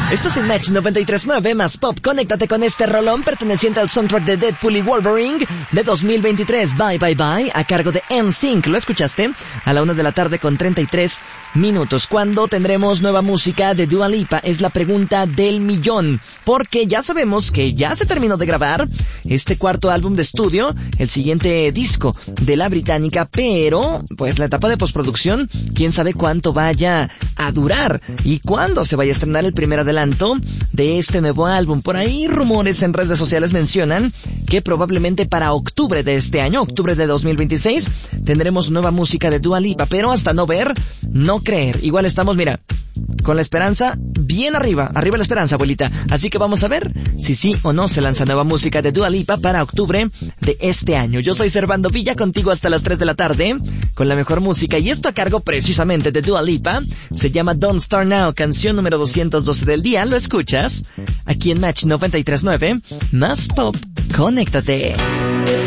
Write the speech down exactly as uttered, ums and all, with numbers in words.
Esto es el Match noventa y tres punto nueve más Pop. Conéctate con este rolón perteneciente al soundtrack de Deadpool y Wolverine de dos mil veintitrés. Bye Bye Bye, a cargo de N Sync. ¿Lo escuchaste? A la una de la tarde con treinta y tres minutos. ¿Cuándo tendremos nueva música de Dua Lipa? Es la pregunta del millón. Porque ya sabemos que ya se terminó de grabar este cuarto álbum de estudio, el siguiente disco de la británica, pero pues la etapa de postproducción, quién sabe cuánto vaya a durar y cuándo se vaya a estrenar el primer adelanto de este nuevo álbum. Por ahí rumores en redes sociales mencionan que probablemente para octubre de este año, octubre de dos mil veintiséis, tendremos nueva música de Dua Lipa, pero hasta no ver, no creer. Igual estamos, mira, con la esperanza bien arriba, arriba la esperanza, abuelita. Así que vamos a ver si sí o no se lanza nueva música de Dua Lipa para octubre de este año. Yo soy Servando Villa, contigo hasta las tres de la tarde, con la mejor música, y esto a cargo precisamente de Dua Lipa. Se llama Don't Start Now, canción número doscientos doce del día. Lo escuchas aquí en Match noventa y tres punto nueve, más Pop. Conéctate.